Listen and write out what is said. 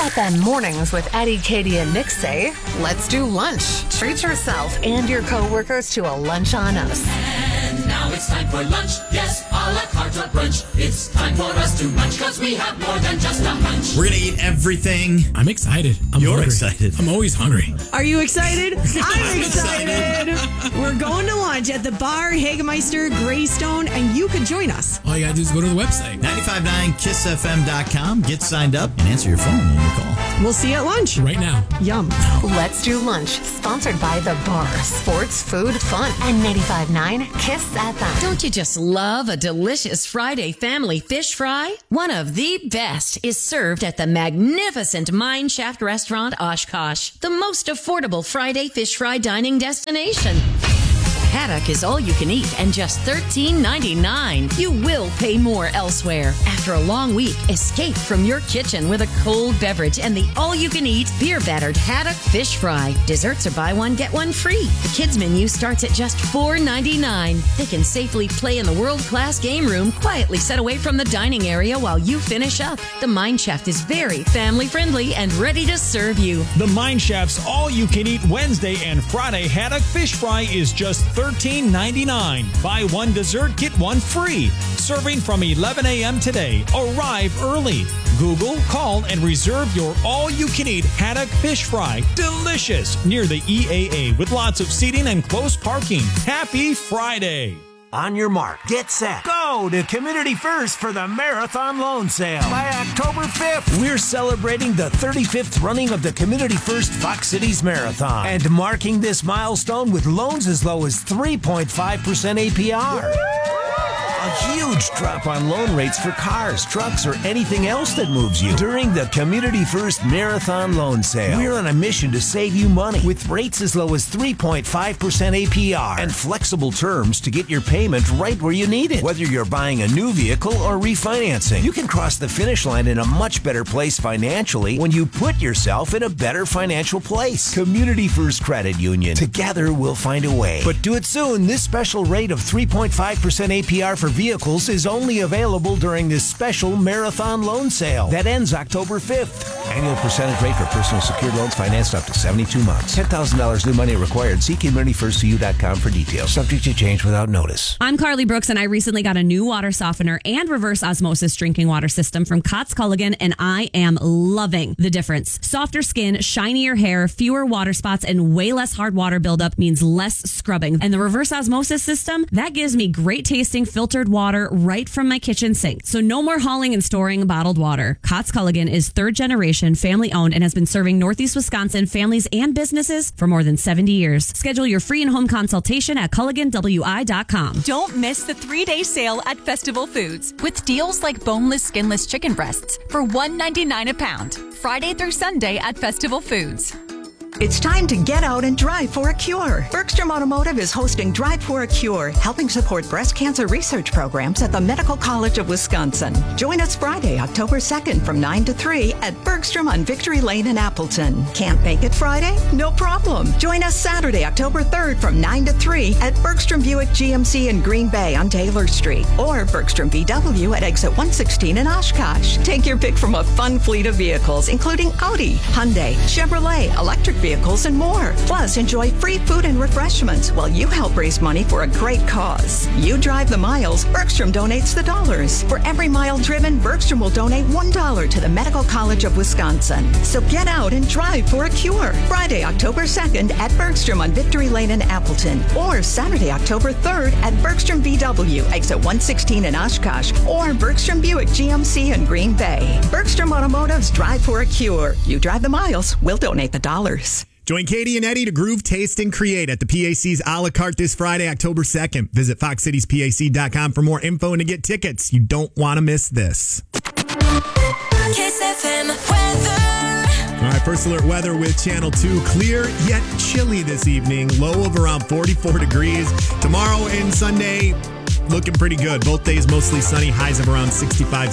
FM Mornings with Eddie, Katie, and Nick say, let's do lunch. Treat yourself and your coworkers to a lunch on us. And now it's time for lunch. Yes, a la carte or brunch. It's time for us to munch because we have more than just a hunch. We're going to eat everything. I'm excited. You're hungry. excited. I'm always hungry. Are you excited? I'm excited. We're going to lunch at the bar, Hagemeister, Greystone, and you can join us. All you got to do is go to the website. 959kissfm.com. Get signed up and answer your phone when you call. We'll see you at lunch. Right now. Yum. Let's do lunch. Sponsored by The Bar. Sports, food, fun. And 95.9 Kiss FM. Don't you just love a delicious Friday family fish fry? One of the best is served at the magnificent Mine Shaft Restaurant Oshkosh, the most affordable Friday fish fry dining destination. Haddock is all you can eat and just $13.99. You will pay more elsewhere. After a long week, escape from your kitchen with a cold beverage and the all-you-can-eat beer-battered haddock fish fry. Desserts are buy one, get one free. The kids' menu starts at just $4.99. They can safely play in the world-class game room, quietly set away from the dining area while you finish up. The Mine Shaft is very family-friendly and ready to serve you. The Mine Shaft's all-you-can-eat Wednesday and Friday haddock fish fry is just $13.99. Buy one dessert, get one free. Serving from 11 a.m. today. Arrive early. Google, call, and reserve your all-you-can-eat haddock fish fry. Delicious. Near the EAA with lots of seating and close parking. Happy Friday. On your mark, get set, go to Community First for the Marathon Loan Sale. By October 5th, we're celebrating the 35th running of the Community First Fox Cities Marathon and marking this milestone with loans as low as 3.5% APR. A huge drop on loan rates for cars, trucks, or anything else that moves you during the Community First Marathon Loan Sale. We're on a mission to save you money with rates as low as 3.5% APR and flexible terms to get your payment right where you need it. Whether you're buying a new vehicle or refinancing, you can cross the finish line in a much better place financially when you put yourself in a better financial place. Community First Credit Union. Together we'll find a way. But do it soon. This special rate of 3.5% APR for vehicles is only available during this special marathon loan sale that ends October 5th. Annual percentage rate for personal secured loans financed up to 72 months. $10,000 new money required. See CommunityFirstToYou.com for details. Subject to change without notice. I'm Carly Brooks, and I recently got a new water softener and reverse osmosis drinking water system from Kotz Culligan, and I am loving the difference. Softer skin, shinier hair, fewer water spots, and way less hard water buildup means less scrubbing. And the reverse osmosis system, that gives me great tasting filtered water right from my kitchen sink. So no more hauling and storing bottled water. Kotz Culligan is third generation, family owned, and has been serving Northeast Wisconsin families and businesses for more than 70 years. Schedule your free and home consultation at CulliganWI.com. Don't miss the 3-day sale at Festival Foods with deals like boneless, skinless chicken breasts for $1.99 a pound. Friday through Sunday at Festival Foods. It's time to get out and drive for a cure. Bergstrom Automotive is hosting Drive for a Cure, helping support breast cancer research programs at the Medical College of Wisconsin. Join us Friday, October 2nd from 9 to 3 at Bergstrom on Victory Lane in Appleton. Can't make it Friday? No problem. Join us Saturday, October 3rd from 9 to 3 at Bergstrom Buick GMC in Green Bay on Taylor Street or Bergstrom VW at exit 116 in Oshkosh. Take your pick from a fun fleet of vehicles, including Audi, Hyundai, Chevrolet, electric vehicles, and more. Plus, enjoy free food and refreshments while you help raise money for a great cause. You drive the miles, Bergstrom donates the dollars. For every mile driven, Bergstrom will donate $1 to the Medical College of Wisconsin. So get out and drive for a cure. Friday, October 2nd at Bergstrom on Victory Lane in Appleton, or Saturday, October 3rd at Bergstrom VW, exit 116 in Oshkosh, or Bergstrom Buick GMC in Green Bay. Bergstrom Automotive's Drive for a Cure. You drive the miles, we'll donate the dollars. Join Katie and Eddie to groove, taste, and create at the PAC's a la carte this Friday, October 2nd. Visit FoxCitiesPAC.com for more info and to get tickets. You don't want to miss this. Kiss FM weather. All right, first alert weather with Channel 2. Clear yet chilly this evening. Low of around 44 degrees. Tomorrow and Sunday, looking pretty good. Both days mostly sunny. Highs of around 65.